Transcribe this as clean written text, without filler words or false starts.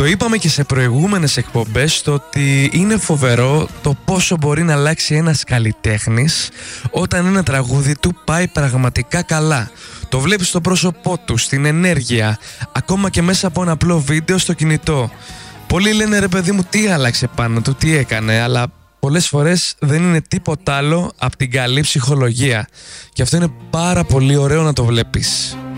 είπαμε και σε προηγούμενες εκπομπές το ότι είναι φοβερό το πόσο μπορεί να αλλάξει ένας καλλιτέχνης όταν ένα τραγούδι του πάει πραγματικά καλά. Το βλέπεις στο πρόσωπό του, στην ενέργεια, ακόμα και μέσα από ένα απλό βίντεο στο κινητό. Πολλοί λένε ρε παιδί μου τι άλλαξε πάνω του, τι έκανε, αλλά πολλές φορές δεν είναι τίποτα άλλο από την καλή ψυχολογία. Και αυτό είναι πάρα πολύ ωραίο να το βλέπεις.